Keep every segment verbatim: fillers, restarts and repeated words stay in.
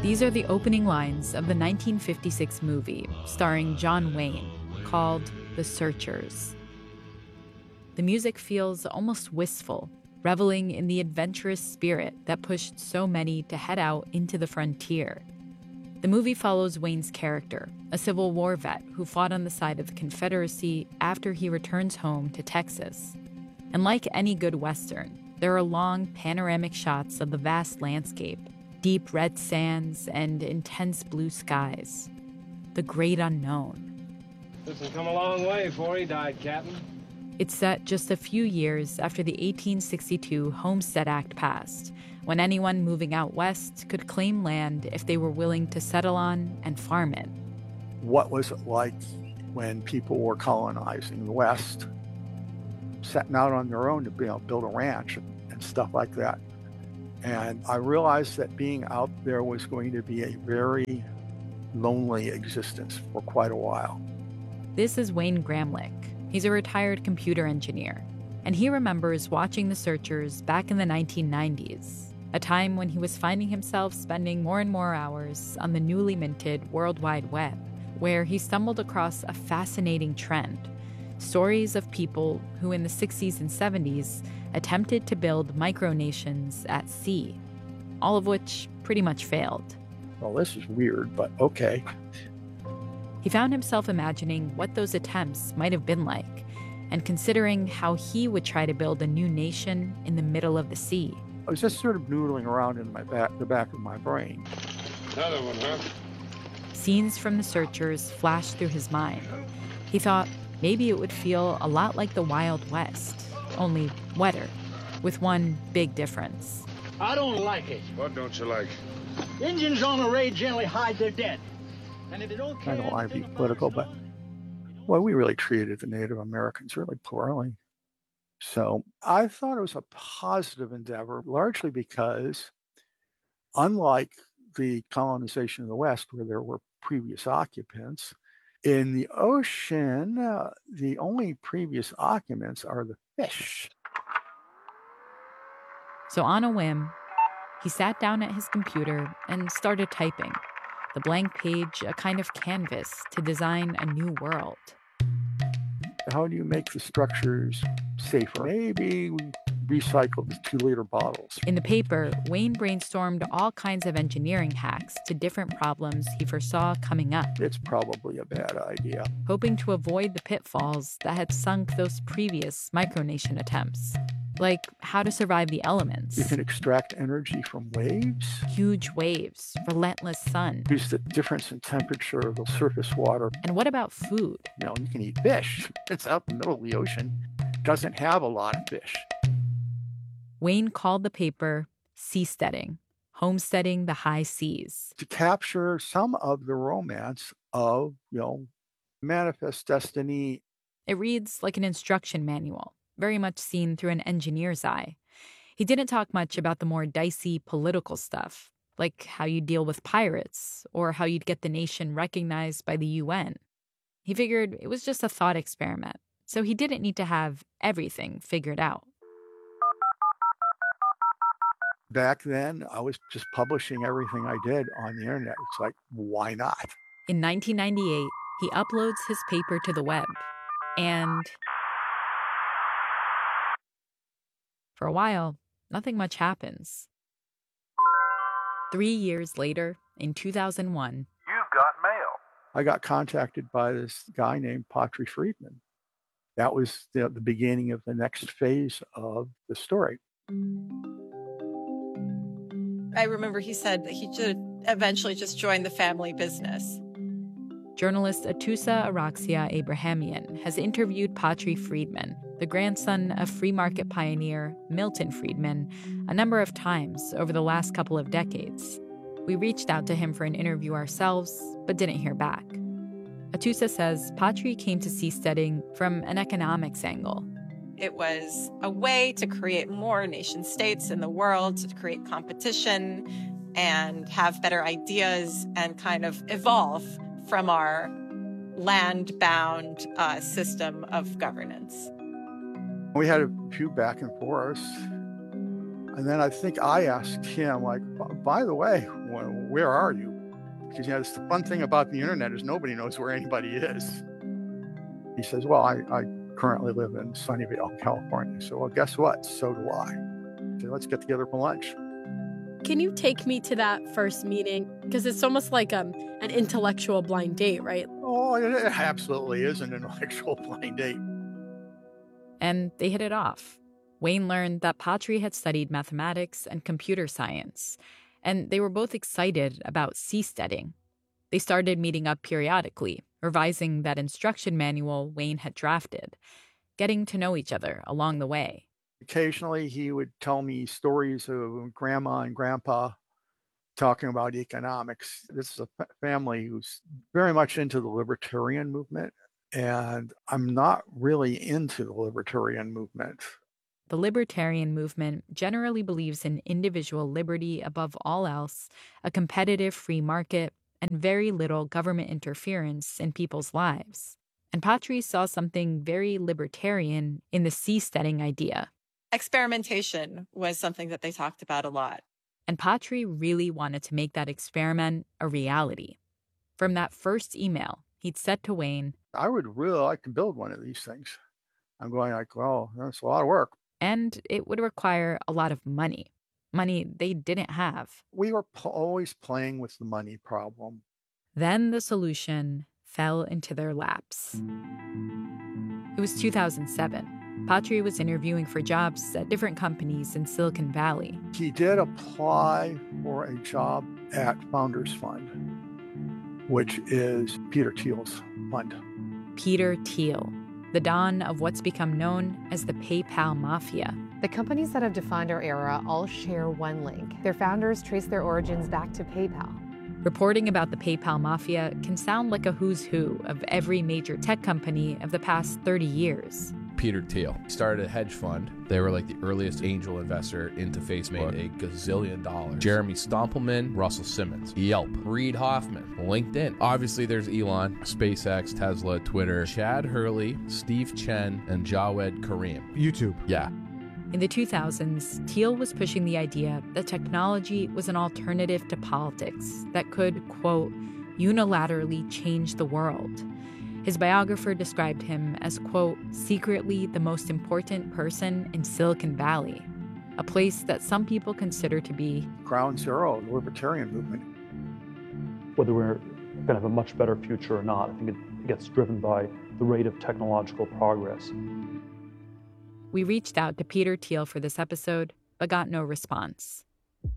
These are the opening lines of the nineteen fifty-six movie starring John Wayne called The Searchers. The music feels almost wistful, reveling in the adventurous spirit that pushed so many to head out into the frontier. The movie follows Wayne's character, a Civil War vet who fought on the side of the Confederacy after he returns home to Texas. And like any good Western, there are long panoramic shots of the vast landscape, deep red sands, and intense blue skies. The great unknown. This has come a long way before he died, Captain. It's set just a few years after the eighteen sixty-two Homestead Act passed, when anyone moving out west could claim land if they were willing to settle on and farm it. What was it like when people were colonizing the West, setting out on their own to you know, build a ranch and stuff like that? And I realized that being out there was going to be a very lonely existence for quite a while. This is Wayne Gramlich. He's a retired computer engineer, and he remembers watching The Searchers back in the nineteen nineties, a time when he was finding himself spending more and more hours on the newly minted World Wide Web, where he stumbled across a fascinating trend: stories of people who in the sixties and seventies attempted to build micronations at sea, all of which pretty much failed. Well, this is weird, but okay. He found himself imagining what those attempts might have been like, and considering how he would try to build a new nation in the middle of the sea. I was just sort of noodling around in my back, the back of my brain. Another one, huh? Scenes from The Searchers flashed through his mind. He thought maybe it would feel a lot like the Wild West, only wetter, with one big difference. I don't like it. What don't you like? Indians on the raid generally hide their dead. And if they don't care, I don't want to be political, but well, we really treated the Native Americans really poorly. So I thought it was a positive endeavor, largely because unlike the colonization of the West, where there were previous occupants, in the ocean, uh, the only previous occupants are the fish. So on a whim, he sat down at his computer and started typing. The blank page, a kind of canvas to design a new world. How do you make the structures safer? Maybe we recycle the two-liter bottles. In the paper, Wayne brainstormed all kinds of engineering hacks to different problems he foresaw coming up. It's probably a bad idea. Hoping to avoid the pitfalls that had sunk those previous micronation attempts. Like how to survive the elements. You can extract energy from waves. Huge waves, relentless sun. Use the difference in temperature of the surface water. And what about food? You know, you can eat fish. It's out in the middle of the ocean. Doesn't have a lot of fish. Wayne called the paper Seasteading, homesteading the high seas. To capture some of the romance of, you know, manifest destiny. It reads like an instruction manual, very much seen through an engineer's eye. He didn't talk much about the more dicey political stuff, like how you deal with pirates or how you'd get the nation recognized by the U N. He figured it was just a thought experiment, so he didn't need to have everything figured out. Back then, I was just publishing everything I did on the internet. It's like, why not? In nineteen ninety-eight, he uploads his paper to the web, and for a while, nothing much happens. Three years later, in two thousand one, you've got mail. I got contacted by this guy named Patri Friedman. That was the, the beginning of the next phase of the story. I remember he said that he should eventually just join the family business. Journalist Atusa Araxia Abrahamian has interviewed Patri Friedman, the grandson of free market pioneer Milton Friedman, a number of times over the last couple of decades. We reached out to him for an interview ourselves, but didn't hear back. Atusa says Patri came to seasteading from an economics angle. It was a way to create more nation states in the world, to create competition and have better ideas and kind of evolve from our land-bound uh, system of governance. We had a few back and forths. And then I think I asked him, like, by the way, where are you? Because, you know, the fun thing about the internet is nobody knows where anybody is. He says, well, I, I currently live in Sunnyvale, California. So, well, guess what? So do I. So let's get together for lunch. Can you take me to that first meeting? Because it's almost like um, an intellectual blind date, right? Oh, it absolutely is an intellectual blind date. And they hit it off. Wayne learned that Patry had studied mathematics and computer science, and they were both excited about seasteading. They started meeting up periodically, revising that instruction manual Wayne had drafted, getting to know each other along the way. Occasionally, he would tell me stories of grandma and grandpa talking about economics. This is a family who's very much into the libertarian movement, and I'm not really into the libertarian movement. The libertarian movement generally believes in individual liberty above all else, a competitive free market, and very little government interference in people's lives. And Patry saw something very libertarian in the seasteading idea. Experimentation was something that they talked about a lot. And Patry really wanted to make that experiment a reality. From that first email, he'd said to Wayne, I would really like to build one of these things. I'm going like, well, that's a lot of work. And it would require a lot of money, money they didn't have. We were p- always playing with the money problem. Then the solution fell into their laps. It was two thousand seven. Patry was interviewing for jobs at different companies in Silicon Valley. He did apply for a job at Founders Fund, which is Peter Thiel's fund. Peter Thiel, the dawn of what's become known as the PayPal Mafia. The companies that have defined our era all share one link. Their founders trace their origins back to PayPal. Reporting about the PayPal Mafia can sound like a who's who of every major tech company of the past thirty years. Peter Thiel started a hedge fund. They were like the earliest angel investor into Facebook, made a gazillion dollars. Jeremy Stompelman, Russell Simmons, Yelp, Reid Hoffman, LinkedIn. Obviously, there's Elon, SpaceX, Tesla, Twitter, Chad Hurley, Steve Chen, and Jawed Karim. YouTube. Yeah. In the two thousands, Thiel was pushing the idea that technology was an alternative to politics that could, quote, unilaterally change the world. His biographer described him as, quote, secretly the most important person in Silicon Valley, a place that some people consider to be ground zero of the libertarian movement. Whether we're going to have a much better future or not, I think it gets driven by the rate of technological progress. We reached out to Peter Thiel for this episode, but got no response.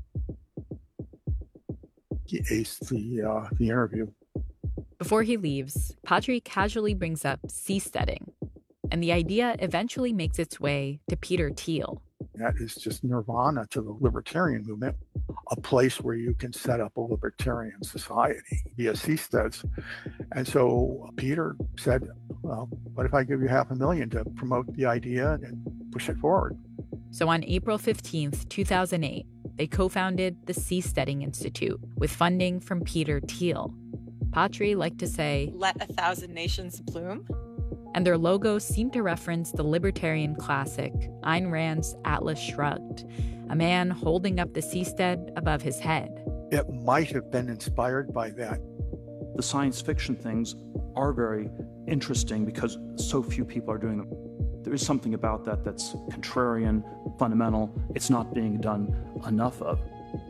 He aced the, uh, the interview. Before he leaves, Patry casually brings up seasteading, and the idea eventually makes its way to Peter Thiel. That is just nirvana to the libertarian movement, a place where you can set up a libertarian society via seasteads. And so Peter said, well, what if I give you half a million to promote the idea and push it forward? So on April fifteenth, two thousand eight, they co-founded the Seasteading Institute with funding from Peter Thiel. Patry liked to say, let a thousand nations bloom. And their logo seemed to reference the libertarian classic, Ayn Rand's Atlas Shrugged, a man holding up the seastead above his head. It might have been inspired by that. The science fiction things are very interesting because so few people are doing them. There is something about that that's contrarian, fundamental. It's not being done enough of.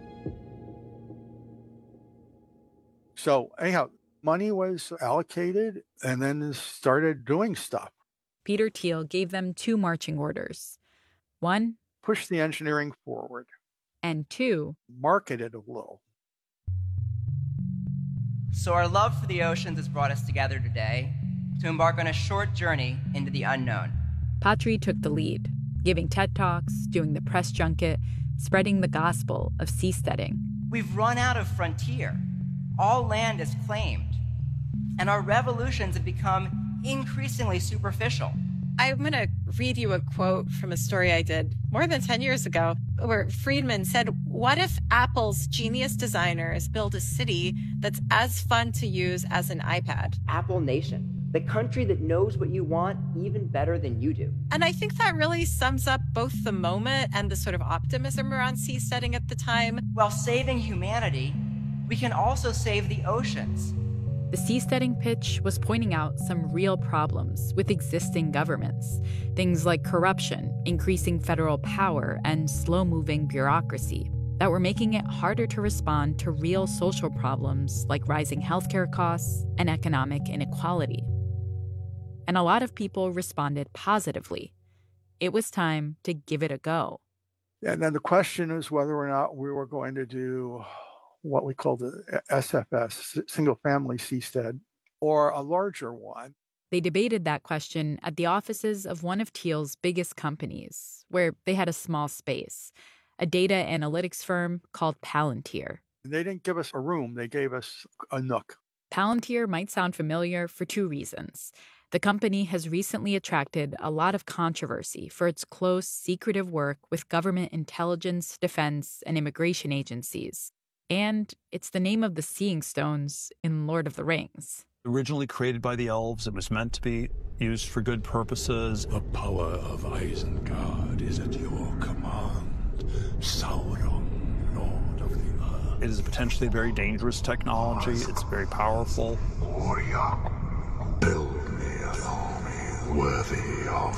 So anyhow, money was allocated and then started doing stuff. Peter Thiel gave them two marching orders. One, push the engineering forward. And two, market it a little. So our love for the oceans has brought us together today to embark on a short journey into the unknown. Patry took the lead, giving TED Talks, doing the press junket, spreading the gospel of seasteading. We've run out of frontier. All land is claimed, and our revolutions have become increasingly superficial. I'm going to read you a quote from a story I did more than ten years ago, where Friedman said, what if Apple's genius designers build a city that's as fun to use as an iPad? Apple Nation. The country that knows what you want even better than you do. And I think that really sums up both the moment and the sort of optimism around seasteading at the time. While saving humanity, we can also save the oceans. The seasteading pitch was pointing out some real problems with existing governments, things like corruption, increasing federal power, and slow-moving bureaucracy that were making it harder to respond to real social problems like rising healthcare costs and economic inequality. And a lot of people responded positively. It was time to give it a go. And then the question is whether or not we were going to do what we call the S F S, single family seastead, or a larger one. They debated that question at the offices of one of Thiel's biggest companies, where they had a small space, a data analytics firm called Palantir. They didn't give us a room, they gave us a nook. Palantir might sound familiar for two reasons. The company has recently attracted a lot of controversy for its close, secretive work with government intelligence, defense, and immigration agencies. And it's the name of the Seeing Stones in Lord of the Rings. Originally created by the elves, it was meant to be used for good purposes. The power of Isengard is at your command, Sauron, Lord of the Earth. It is potentially a very dangerous technology. It's very powerful. Warrior, build me an army worthy of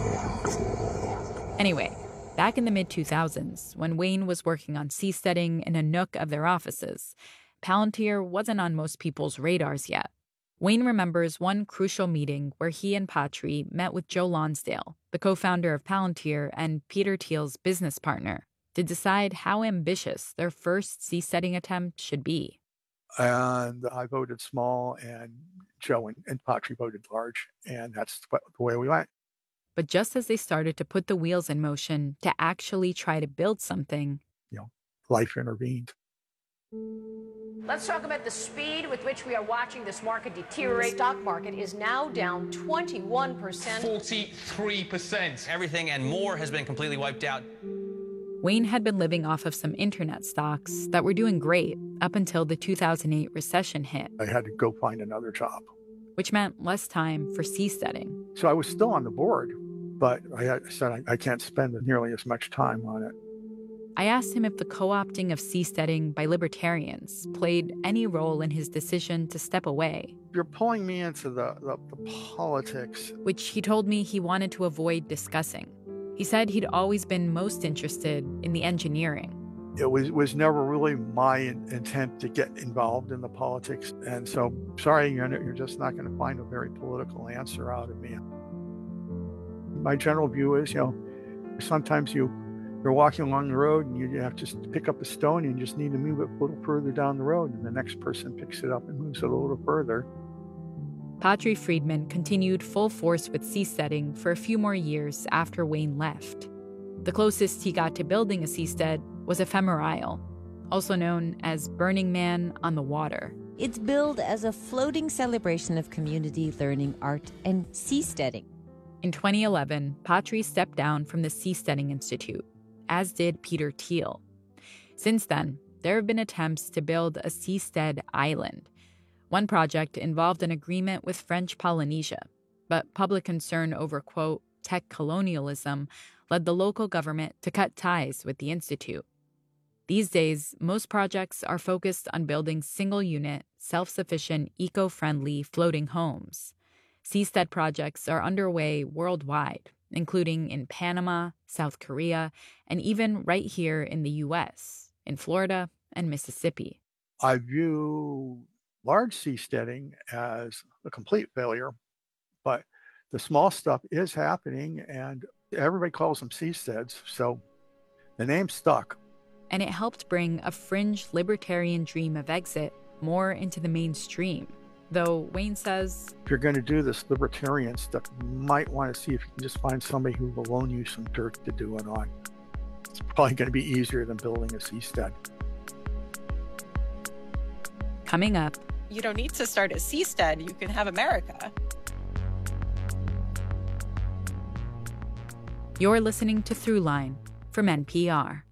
Mordor. Anyway, back in the mid two thousands, when Wayne was working on seasteading in a nook of their offices, Palantir wasn't on most people's radars yet. Wayne remembers one crucial meeting where he and Patry met with Joe Lonsdale, the co-founder of Palantir and Peter Thiel's business partner, to decide how ambitious their first seasteading attempt should be. And I voted small, and Joe and, and Patry voted large, and that's the way we went. But just as they started to put the wheels in motion to actually try to build something, you know, life intervened. Let's talk about the speed with which we are watching this market deteriorate. The stock market is now down twenty-one percent. forty-three percent. Everything and more has been completely wiped out. Wayne had been living off of some internet stocks that were doing great up until the two thousand eight recession hit. I had to go find another job, which meant less time for seasteading. So I was still on the board, but I had said I, I can't spend nearly as much time on it. I asked him if the co-opting of seasteading by libertarians played any role in his decision to step away. You're pulling me into the, the, the politics, which he told me he wanted to avoid discussing. He said he'd always been most interested in the engineering. It was, was never really my intent to get involved in the politics. And so, sorry, you're, you're just not going to find a very political answer out of me. My general view is, you know, sometimes you, you're walking along the road and you have to just pick up a stone and you just need to move it a little further down the road, and the next person picks it up and moves it a little further. Patry Friedman continued full force with seasteading for a few more years after Wayne left. The closest he got to building a seastead was Ephemerisle, also known as Burning Man on the Water. It's billed as a floating celebration of community learning, art, and seasteading. In twenty eleven, Patry stepped down from the Seasteading Institute, as did Peter Thiel. Since then, there have been attempts to build a seastead island. One project involved an agreement with French Polynesia, but public concern over, quote, tech colonialism led the local government to cut ties with the institute. These days, most projects are focused on building single-unit, self-sufficient, eco-friendly floating homes. Seastead projects are underway worldwide, including in Panama, South Korea, and even right here in the U S, in Florida and Mississippi. I view large seasteading as a complete failure, but the small stuff is happening, and everybody calls them seasteads, so the name stuck. And it helped bring a fringe libertarian dream of exit more into the mainstream. Though Wayne says, if you're going to do this libertarian stuff, you might want to see if you can just find somebody who will loan you some dirt to do it on. It's probably going to be easier than building a seastead. Coming up, you don't need to start a seastead. You can have America. You're listening to Throughline from N P R.